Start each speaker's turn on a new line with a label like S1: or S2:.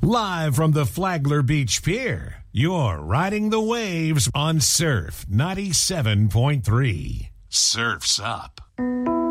S1: Live from the Flagler Beach Pier, you're riding the waves on Surf 97.3. Surf's Up.